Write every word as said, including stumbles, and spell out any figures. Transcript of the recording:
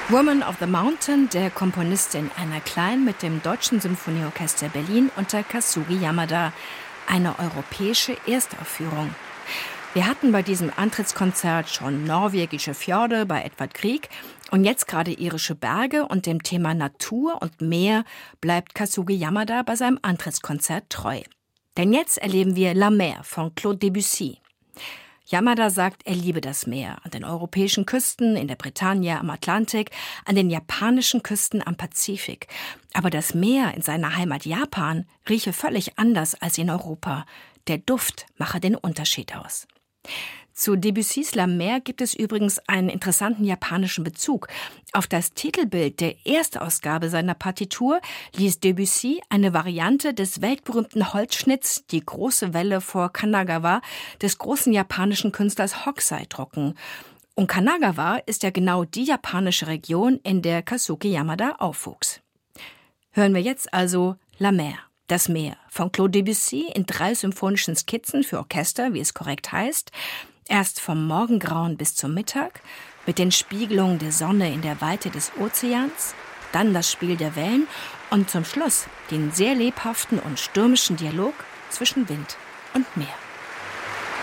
Woman of the Mountain der Komponistin Anna Klein mit dem Deutschen Symphonieorchester Berlin unter Kazuki Yamada. Eine europäische Erstaufführung. Wir hatten bei diesem Antrittskonzert schon norwegische Fjorde bei Edvard Grieg und jetzt gerade irische Berge, und dem Thema Natur und Meer bleibt Kazuki Yamada bei seinem Antrittskonzert treu. Denn jetzt erleben wir La Mer von Claude Debussy. Yamada sagt, er liebe das Meer an den europäischen Küsten, in der Bretagne am Atlantik, an den japanischen Küsten am Pazifik. Aber das Meer in seiner Heimat Japan rieche völlig anders als in Europa. Der Duft mache den Unterschied aus. Zu Debussys La Mer gibt es übrigens einen interessanten japanischen Bezug. Auf das Titelbild der Erstausgabe seiner Partitur ließ Debussy eine Variante des weltberühmten Holzschnitts Die große Welle vor Kanagawa des großen japanischen Künstlers Hokusai drucken. Und Kanagawa ist ja genau die japanische Region, in der Kazuki Yamada aufwuchs. Hören wir jetzt also La Mer, das Meer, von Claude Debussy in drei symphonischen Skizzen für Orchester, wie es korrekt heißt. Erst vom Morgengrauen bis zum Mittag, mit den Spiegelungen der Sonne in der Weite des Ozeans, dann das Spiel der Wellen und zum Schluss den sehr lebhaften und stürmischen Dialog zwischen Wind und Meer.